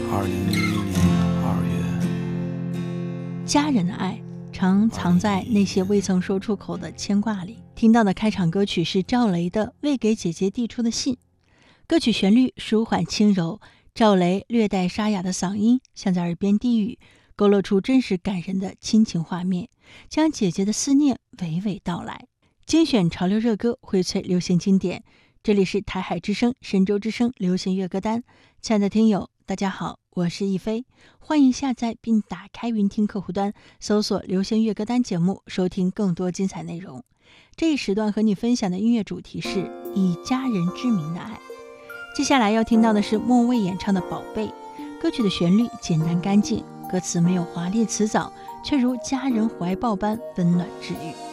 2011年2月。 家人的爱常藏在那些未曾说出口的牵挂里。听到的开场歌曲是赵雷的《未给姐姐递出的信》，歌曲旋律舒缓轻柔，赵雷略带沙哑的嗓音像在耳边低语，勾勒出真实感人的亲情画面，将姐姐的思念娓娓道来。精选潮流热歌，荟萃流行经典，这里是台海之声、神州之声流行乐歌单。亲爱的听友，大家好，我是亦菲，欢迎下载并打开云听客户端，搜索流行乐歌单节目，收听更多精彩内容。这一时段和你分享的音乐主题是以家人之名的爱。接下来要听到的是莫蔚演唱的《宝贝》，歌曲的旋律简单干净，歌词没有华丽辞藻，却如家人怀抱般温暖治愈。